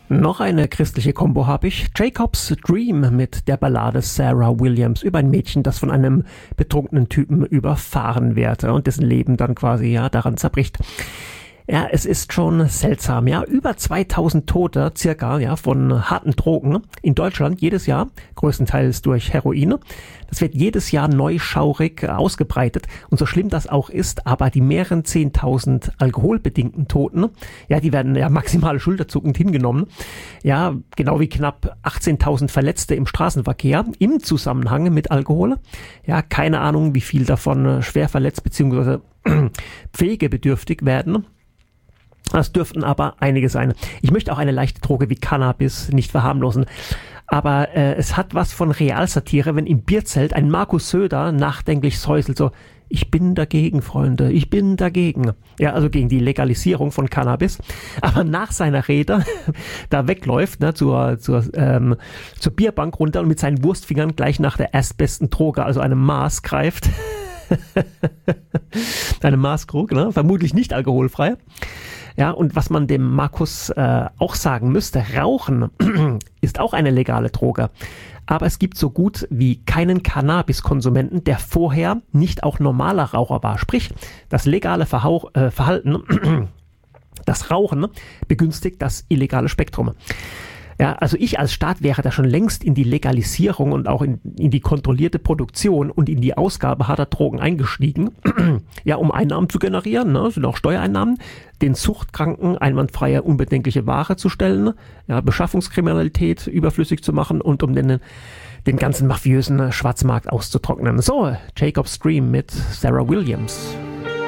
Noch eine christliche Kombo habe ich. Jacob's Dream mit der Ballade Sarah Williams über ein Mädchen, das von einem betrunkenen Typen überfahren wird und dessen Leben dann quasi daran zerbricht. Ja, es ist schon seltsam, über 2000 Tote circa, von harten Drogen in Deutschland jedes Jahr, größtenteils durch Heroin. Das wird jedes Jahr neu schaurig ausgebreitet und so schlimm das auch ist, aber die mehreren 10.000 alkoholbedingten Toten, die werden maximal schulterzuckend hingenommen. Ja, genau wie knapp 18.000 Verletzte im Straßenverkehr im Zusammenhang mit Alkohol. Ja, keine Ahnung, wie viel davon schwer verletzt bzw. pflegebedürftig werden. Das dürften aber einige sein. Ich möchte auch eine leichte Droge wie Cannabis nicht verharmlosen. Aber es hat was von Realsatire, wenn im Bierzelt ein Markus Söder nachdenklich säuselt, so: Ich bin dagegen, Freunde, ich bin dagegen. Ja, also gegen die Legalisierung von Cannabis. Aber nach seiner Rede da wegläuft, zur Bierbank runter und mit seinen Wurstfingern gleich nach der erstbesten Droge, also einem Maß, greift. Einem Maßkrug, vermutlich nicht alkoholfrei. Ja, und was man dem Markus auch sagen müsste: Rauchen ist auch eine legale Droge. Aber es gibt so gut wie keinen Cannabiskonsumenten, der vorher nicht auch normaler Raucher war. Sprich, das legale Verhalten, das Rauchen, begünstigt das illegale Spektrum. Ja, also ich als Staat wäre da schon längst in die Legalisierung und auch in die kontrollierte Produktion und in die Ausgabe harter Drogen eingestiegen, um Einnahmen zu generieren, sind auch Steuereinnahmen, den Suchtkranken einwandfreie, unbedenkliche Ware zu stellen, Beschaffungskriminalität überflüssig zu machen und um den ganzen mafiösen Schwarzmarkt auszutrocknen. So, Jacob's Dream mit Sarah Williams.